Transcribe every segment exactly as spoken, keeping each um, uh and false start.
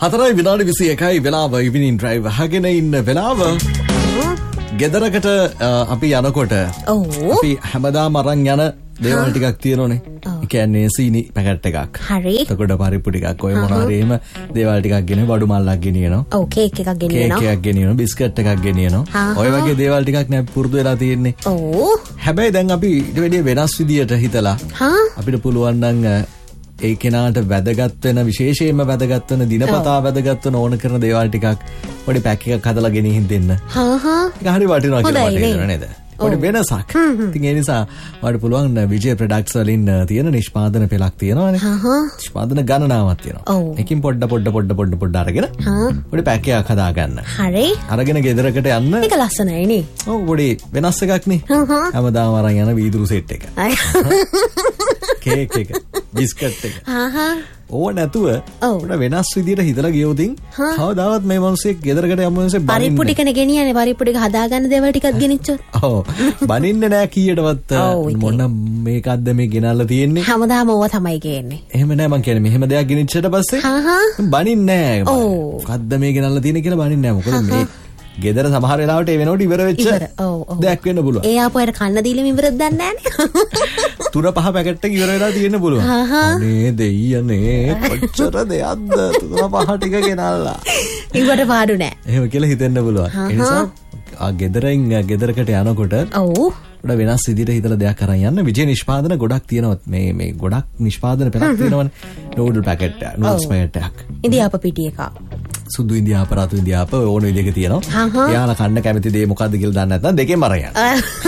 හතරයි විනාඩි විසි එකයි වෙලාව ඉවිනින් ඩ්‍රයිව් අහගෙන ඉන්න වෙලාව. ගෙදරකට අපි යනකොට අපි හැමදාම අරන් යන දේවල් ටිකක් තියෙනෝනේ. ඒ කියන්නේ සීනි පැකට් එකක්. හරි. එතකොට පරිප්පු ටිකක් ඔය මොනවා හරි එහෙම දේවල් ටිකක් ගෙන බඩු මල්ලක් ගෙනියනවා. ඔව් කේක් එකක් ගෙනියනවා. කේක් එකක් ගෙනියනවා. බිස්කට් එකක් ගෙනියනවා. ඔය වගේ දේවල් ටිකක් නේ පුරුදු වෙලා තියෙන්නේ. ඔව්. හැබැයි දැන් අපි ඊට වැඩිය වෙනස් විදියට හිතලා අපිට පුළුවන් නම් ඒ කෙනාට වැදගත් වෙන විශේෂයෙන්ම වැදගත් වෙන දිනපතා වැදගත් වෙන ඕන කරන දේවල් ටිකක් පොඩි පැක් එකක් හදලා ගෙනින් දෙන්න. හා හා. ඒක හරි වටිනවා කියලා මට හිතෙනවා නේද? පොඩි වෙනසක්. ඉතින් ඒ නිසා ඔයාලට පුළුවන් විජේ ප්‍රොඩක්ට්ස් වලින් තියෙන නිෂ්පාදන පෙළක් තියෙනවානේ. හා හා. නිෂ්පාදන ගණනාවක් තියෙනවා. එකකින් පොඩ පොඩ පොඩ පොඩ පොඩ අරගෙන පොඩි පැක් එකක් හදාගන්න. හරි. අරගෙන ගෙදරකට යන්න. ඒක ලස්සනයි නේ. ඔව් පොඩි වෙනස් එකක් නේ. හැමදාම අරන් යන වීදුරු සෙට් එක. කේක් එක. බිස්කට් එක. හා හා. ඕව නැතුව උඩ වෙනස් විදියට හිතලා ගියොතින් කවදාවත් මේ මිනිස්සෙක් ගෙදරකට යමු මිනිස්සෙක් පරිප්පු ටිකනේ ගෙනියන්නේ පරිප්පු ටික හදාගන්න දේවල් ටිකක් ගෙනිච්චොත්. ඔව්. බනින්නේ නැහැ කීයටවත් මොන මේකක්ද මේ ගෙනල්ලා තියෙන්නේ. හැමදාම ඕවා තමයි ගේන්නේ. එහෙම නෑ මං කියන්නේ මෙහෙම දෙයක් ගෙනිච්චට පස්සේ හා හා බනින්නේ නැහැ. මොකද්ද මේ ගෙනල්ලා තියෙන්නේ කියලා බනින්නේ නැහැ. මොකද මේ ගෙදර සමහර වෙලාවට ඒ වෙනකොට ඉවර වෙච්ච දෙයක් වෙන්න පුළුවන්. ඒ ආපු අයට කන්න දීලා ඉවරද දන්නේ නැහැ. තුන පහ පැකට් එක ඉවර වෙලා තියෙන්න පුළුවන්. අනේ දෙයියනේ කොච්චර දෙයක්ද තුන පහ ටික ගෙනල්ලා. ඉවට පාඩු නෑ. එහෙම කියලා හිතෙන්න පුළුවන්. ඒ නිසා ගෙදරින් ගෙදරකට යනකොට ඔව් උඩ වෙනස් විදිහට හිතලා දෙයක් අරන් යන්න. විජේ නිෂ්පාදන ගොඩක් තියෙනවා. මේ මේ ගොඩක් නිෂ්පාදන පෙළක් තියෙනවනේ. නූඩල් පැකට් එක, නූඩල්ස් පැකට් එකක්. ඉන්දියාප පිටි එකක්. සුදු ඉන්දියාප රතු ඉන්දියාප ඕන විදිහක තියෙනවා. එයාලා කන්න කැමති දේ මොකද්ද කියලා දන්නේ නැත්නම් දෙකෙන්ම අරන් යන්න.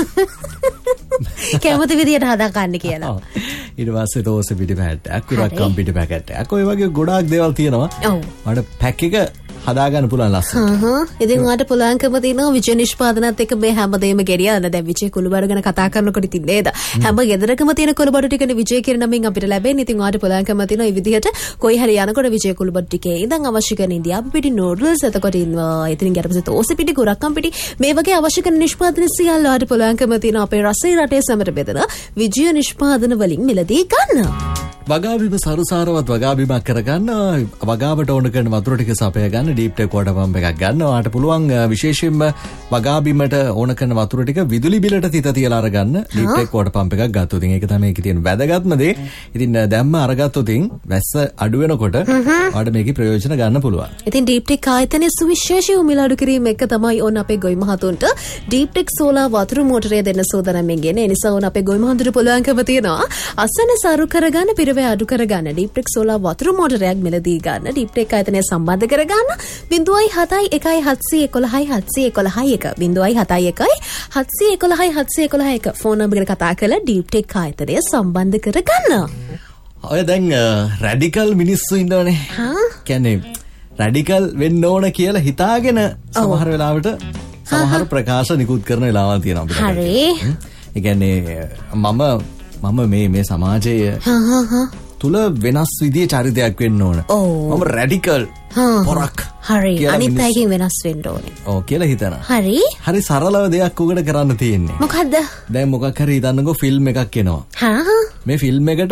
කැමති විදිහට හදා ගන්න කියලා. ඊට පස්සේ තෝස පිටි පැකට් එකක්, කුරක්කම් පිටි පැකට් එකක්. ඔය වගේ ගොඩාක් දේවල් තියෙනවා. ඔව්. මට පැක් එක හදාගන්න පුළුවන් ලස්සන. හ්ම් හ්ම්. ඉතින් ඔයාලට පුළුවන්කම තියෙනවා විජේ නිෂ්පාදනත් එක්ක මේ හැමදේම ගෙරියන්න. දැන් විජේ කුළුබඩු ගැන කතා කරනකොට ඉතින් නේද? හැම ගෙදරකම තියෙන කුළුබඩු ටිකනේ විජේ කියන නමින් අපිට ලැබෙන්නේ. ඉතින් ඔයාලට පුළුවන්කම තියෙනවා මේ විදිහට කොයි හරි යනකොට විජේ කුළුබඩු ටිකේ ඉඳන් අවශ්‍ය කරන ඉන්දියාපු පිටි නූඩල්ස් එතකොට ඉන්නවා. ඉතින් ඊට පස්සේ තෝස පිටි කුරක්කම් පිටි මේ වගේ අවශ්‍ය කරන නිෂ්පාදන සියල්ල ඔයාලට පුළුවන්කම තියෙනවා අපේ රසයි රටේ සමට බෙදලා විජේ නිෂ්පාදන වලින් මිලදී ගන්න. වගාබිම සරුසාරවත් වගාබිමක් කරගන්න වගාවට ඕන කරන වතුර ටික සපය ගන්න ඩීප් ටෙක් වෝටර් පම්ප් එකක් ගන්න. ඔයාලට පුළුවන් විශේෂයෙන්ම වගාබිමට ඕන කරන වතුර ටික විදුලි බිලට තිත තියලා අරගන්න ඩීප් ටෙක් වෝටර් පම්ප් එකක් ගත්තොත් ඉතින් ඒක තමයි ඒකේ තියෙන වැදගත්ම දේ. ඉතින් දැම්ම අරගත්තොත් ඉතින් වැස්ස අඩු වෙනකොට ඔයාලට මේකේ ප්‍රයෝජන ගන්න පුළුවන්. ඉතින් ඩීප් ටෙක් ආයතනයේ සුවිශේෂී මිල අඩු කිරීම එක තමයි ඕන අපේ ගොවි මහතුන්ට ඩීප් ටෙක් සෝලාර් වතුර මෝටරය දෙන්න සූදානම්ෙන් ගෙන. ඒ නිසා ඕන අපේ ගොවි මහතුන්ට පුළුවන්කම තියෙනවා අසන සරු කරගන්න පිරව අඩු කරගන්න ඩීප් ටෙක් සෝලාර් වතුර මෝටරයක් මිලදී ගන්න. ඩීප් ටෙක් ආයතනය සම්බන්ධ කරගන්න බිංදුවයි හතයි එකයි හත්සිය එකොළහයි හත්සිය එකොළහයි එක බිංදුවයි හතයි එකයි හත්සිය එකොළහයි හත්සිය එකොළහයි එක ෆෝන් නම්බර් එකට කතා කරලා ඩීප් ටෙක් ආයතනය සම්බන්ධ කරගන්න. ඔය දැන් රැඩිකල් මිනිස්සු ඉන්නවනේ. හා කියන්නේ රැඩිකල් වෙන්න ඕන කියලා හිතාගෙන සමහර වෙලාවට සමහර ප්‍රකාශ නිකුත් කරන වෙලාවල් තියෙනවා අපිට. හරි. ඒ කියන්නේ මම මම මේ මේ සමාජයේ තුල වෙනස් විදිහේ චරිතයක් වෙන්න ඕන. මම රැඩිකල් පොරක්. හරි. අනිත් අයකින් වෙනස් වෙන්න ඕනේ. ඔව් කියලා හිතනවා. හරි. හරි සරලව දෙයක් උගට කරන්න තියෙන්නේ. මොකද්ද? දැන් මොකක් හරි හිතන්නකෝ ෆිල්ම් එකක් එනවා. හා. මේ ෆිල්ම් එකට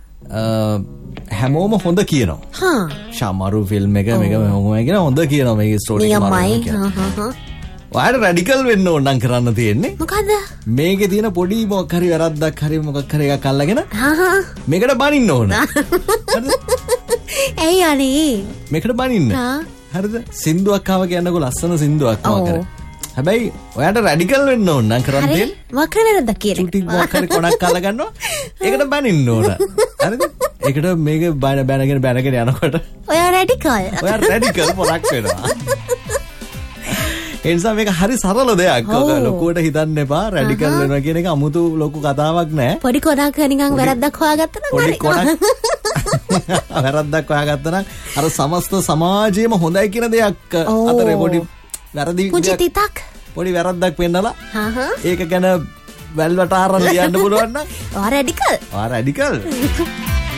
හැමෝම හොඳ කියනවා. හා. ශාමාරු ෆිල්ම් එක මේක හැමෝම කියන හොඳ කියනවා මේකේ ස්ටෝරි එක මාරු හා හා හා. ඔයාලට රැඩිකල් වෙන්න ඕන නම් කරන්න තියෙන්නේ. මොකද්ද? මේකේ තියෙන පොඩි මොකක් හරි වැරද්දක් හරි මොකක් හරි එකක් අල්ලගෙන හා හා මේකට බනින්න ඕන. ඇයි අනේ? මේකට බනින්න. හරිද? සින්දුවක් ආව කියන්නකෝ ලස්සන සින්දුවක් මොකද? හැබැයි ඔයාලට රැඩිකල් වෙන්න ඕන නම් කරන්න තියෙන්නේ. මොකක් වැරද්දක් කියලා. චුටි මොකක් හරි කොනක් අල්ල ගන්නවා. ඒකට බනින්න ඕන. හරිද? ඒකට මේක බැන බැනගෙන බැනගෙන යනකොට ඔයා රැඩිකල්. ඔයා රැඩිකල් පොරක් වෙනවා. ඒ නිසා මේක හරි සරල දෙයක්. ලොකුවට හිතන්න එපා. රැඩිකල් වෙනවා කියන එක 아무තු ලොකු කතාවක් නෑ. පොඩි කොනක් නිකන් වැරද්දක් හොයාගත්තා නම් හරි. පොඩි කොනක් වැරද්දක් හොයාගත්තා නම් අර සමස්ත සමාජයේම හොඳයි කියන දෙයක් අතරේ පොඩි වැරදි පුංචි තිතක් පොඩි වැරද්දක් පෙන්නලා හා හා ඒක ගැන වැල්වට ආරන් ලියන්න පුළුවන් නම් ඔයා රැඩිකල්. ඔයා රැඩිකල්.